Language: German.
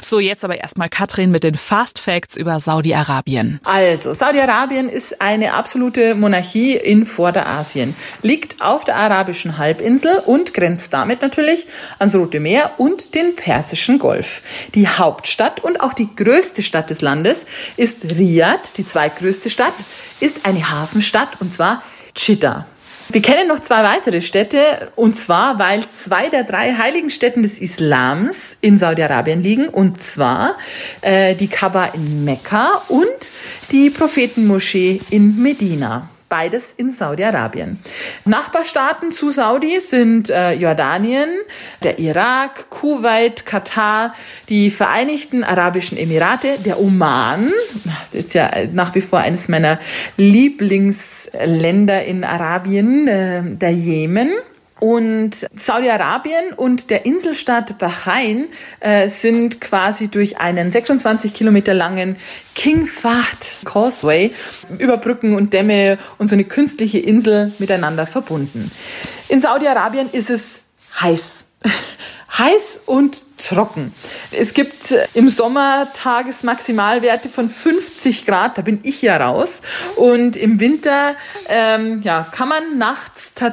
So, jetzt aber erstmal Katrin mit den Fast Facts über Saudi-Arabien. Also, Saudi-Arabien ist eine absolute Monarchie in Vorderasien, liegt auf der arabischen Halbinsel und grenzt damit natürlich ans Rote Meer und den Persischen Golf. Die Hauptstadt und auch die größte Stadt des Landes ist Riyadh, die zweitgrößte Stadt, ist eine Hafenstadt, und zwar Dschidda. Wir kennen noch 2 weitere Städte, und zwar, weil 2 der 3 heiligen Stätten des Islams in Saudi-Arabien liegen, und zwar die Kaaba in Mekka und die Prophetenmoschee in Medina. Beides in Saudi-Arabien. Nachbarstaaten zu Saudi sind Jordanien, der Irak, Kuwait, Katar, die Vereinigten Arabischen Emirate, der Oman, das ist ja nach wie vor eines meiner Lieblingsländer in Arabien, der Jemen. Und Saudi-Arabien und der Inselstaat Bahrain sind quasi durch einen 26 Kilometer langen King Fahd Causeway über Brücken und Dämme und so eine künstliche Insel miteinander verbunden. In Saudi-Arabien ist es heiß. Heiß und trocken. Es gibt im Sommer Tagesmaximalwerte von 50 Grad, da bin ich ja raus. Und im Winter kann man nachts tatsächlich